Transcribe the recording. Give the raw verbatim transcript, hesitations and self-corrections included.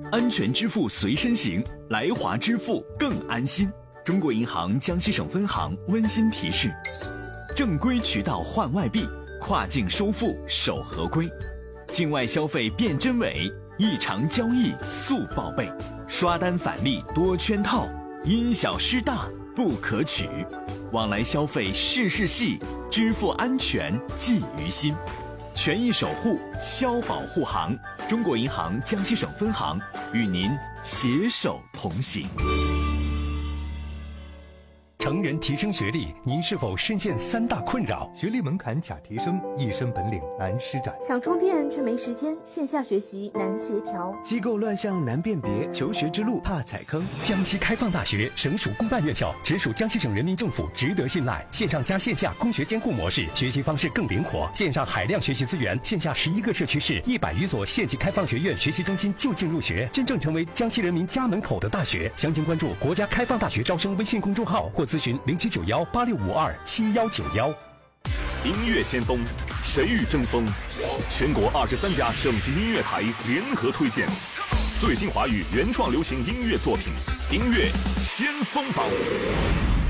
安全支付随身行，来华支付更安心。中国银行江西省分行温馨提示：正规渠道换外币，跨境收付守合规，境外消费辨真伪，异常交易速报备，刷单返利多圈套，因小失大不可取。往来消费事事细，支付安全记于心。权益守护，消保护航。中国银行江西省分行与您携手同行。 成人提升学历，您是否深陷三大困扰？ 学历门槛假提升，一身本领难施展。 想充电却没时间，线下学习难协调。 机构乱象难辨别，求学之路怕踩坑。 江西开放大学省属公办院校，直属江西省人民政府，值得信赖。线上加线下工学兼顾模式，学习方式更灵活。线上海量学习资源，线下十一个社区市，一百余所县级开放学院学习中心就近入学，真正成为江西人民家门口的大学。详情关注国家开放大学招生微信公众号或咨询零七九幺八六五二七幺九幺。 音乐先锋，谁与争锋？全国二十三家省级音乐台联合推荐最新华语原创流行音乐作品，音乐先锋榜。